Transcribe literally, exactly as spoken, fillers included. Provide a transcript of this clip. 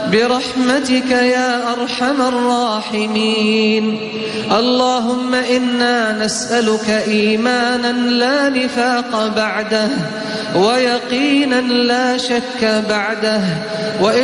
برحمتك يا أرحم الراحمين. اللهم إنا نسألك إيمانا لا نفاق بعده، ويقينا لا شك بعده،